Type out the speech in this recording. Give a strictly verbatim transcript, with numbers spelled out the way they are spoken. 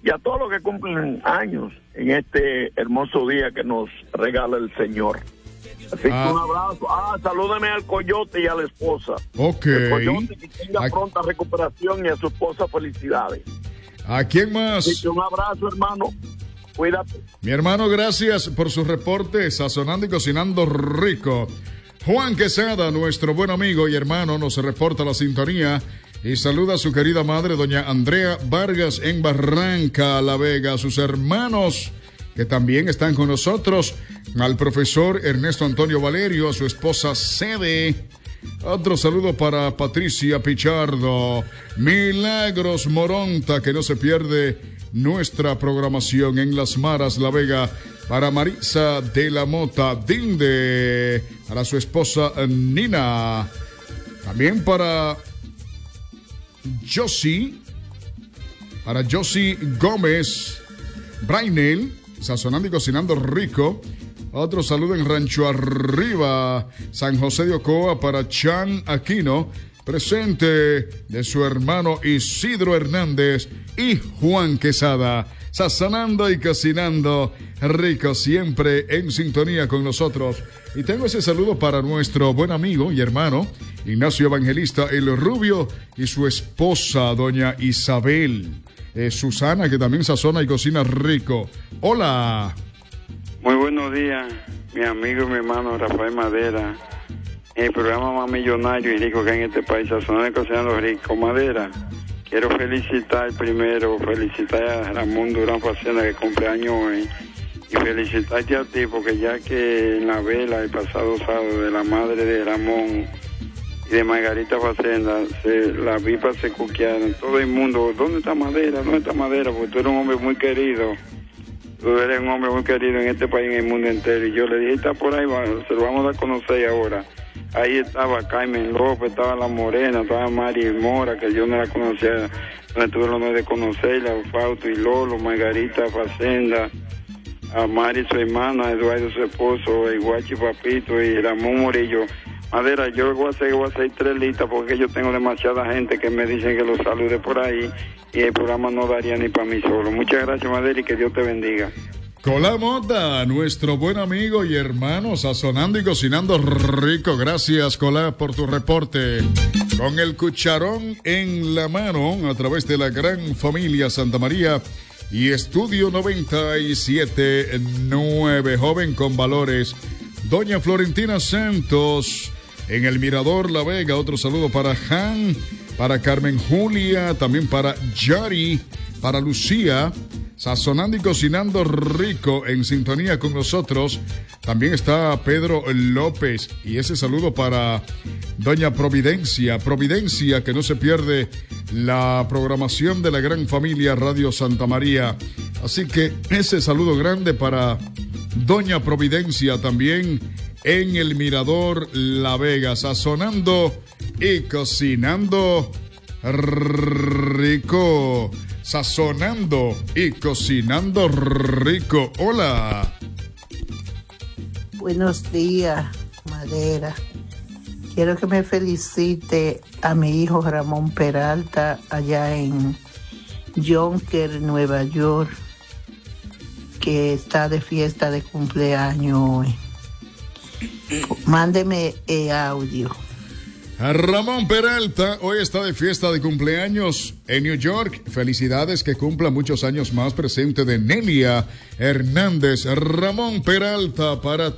y a todos los que cumplen años en este hermoso día que nos regala el Señor. Así ah. que un abrazo. Ah, salúdame al Coyote y a la esposa. Ok. El Coyote, que tenga a... pronta recuperación, y a su esposa felicidades. ¿A quién más? Así que un abrazo, hermano. Cuídate. Mi hermano, gracias por su reporte, sazonando y cocinando rico. Juan Quesada, nuestro buen amigo y hermano, nos reporta la sintonía y saluda a su querida madre, doña Andrea Vargas, en Barranca La Vega, a sus hermanos que también están con nosotros, al profesor Ernesto Antonio Valerio, a su esposa Sede. Otro saludo para Patricia Pichardo, Milagros Moronta, que no se pierde nuestra programación en Las Maras, La Vega, para Marisa de la Mota Dinde, para su esposa Nina, también para Josie, para Josie Gómez, Brainel, sazonando y cocinando rico. Otro saludo en Rancho Arriba, San José de Ocoa, para Chan Aquino, presente de su hermano Isidro Hernández y Juan Quesada, sazonando y cocinando rico, siempre en sintonía con nosotros. Y tengo ese saludo para nuestro buen amigo y hermano Ignacio Evangelista El Rubio y su esposa, doña Isabel eh, Susana, que también sazona y cocina rico. Hola. Muy buenos días, mi amigo y mi hermano Rafael Madera, en el programa más millonario y rico que hay en este país, sazonando y cocinando rico. Madera, quiero felicitar primero, felicitar a Ramón Durán Facenda, que cumpleaños hoy, y felicitarte a ti, porque ya que en la vela el pasado sábado de la madre de Ramón y de Margarita Facenda, se, la vipa se cuquearon, todo el mundo, ¿dónde está Madera? ¿Dónde está Madera? Porque tú eres un hombre muy querido. Tú eres un hombre muy querido en este país, en el mundo entero. Y yo le dije, está por ahí, se lo vamos a dar a conocer ahora. Ahí estaba Carmen López, estaba La Morena, estaba Mari Mora, que yo no la conocía, donde tuve el honor de conocerla, Fausto y Lolo, Margarita Facenda, a Mari su hermana, Eduardo su esposo, el Guachi Papito y Ramón Morillo. Madera, yo voy a hacer, voy a hacer tres listas porque yo tengo demasiada gente que me dicen que los salude por ahí y el programa no daría ni para mí solo. Muchas gracias, Madera, y que Dios te bendiga. Cola Mota, nuestro buen amigo y hermano, sazonando y cocinando rico. Gracias, Cola, por tu reporte. Con el cucharón en la mano, a través de la gran familia Santa María y Estudio noventa y siete nueve, joven con valores. Doña Florentina Santos, en el Mirador La Vega. Otro saludo para Han, para Carmen Julia, también para Yari, para Lucía, sazonando y cocinando rico, en sintonía con nosotros. También está Pedro López, y ese saludo para doña Providencia, Providencia, que no se pierde la programación de la gran familia Radio Santa María. Así que ese saludo grande para doña Providencia, también en el Mirador La Vega, sazonando y cocinando rico, sazonando y cocinando rico. Hola. Buenos días, Madera. Quiero que me felicite a mi hijo Ramón Peralta allá en Yonker, Nueva York, que está de fiesta de cumpleaños hoy. Mándeme el audio. Ramón Peralta hoy está de fiesta de cumpleaños en New York. Felicidades, que cumpla muchos años más. Presente de Nelia Hernández. Ramón Peralta para